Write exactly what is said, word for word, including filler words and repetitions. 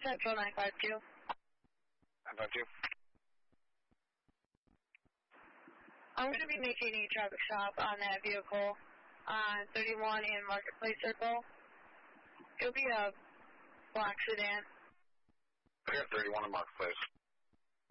Central nine five two. nine five two. I'm going to be making a traffic stop on that vehicle on thirty-one in Marketplace Circle. It'll be a black sedan. I got thirty-one in Marketplace.